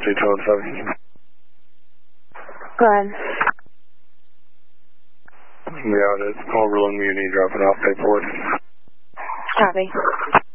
227. Go ahead. Yeah, it's overloading Muni, dropping off paperwork. Copy.